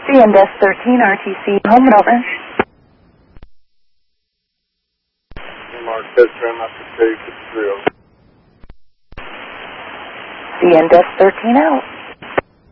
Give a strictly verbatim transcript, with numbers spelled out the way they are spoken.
C N D S thirteen R T C, home and over. Marquez Tram after stage, it's three oh. C N D S thirteen out.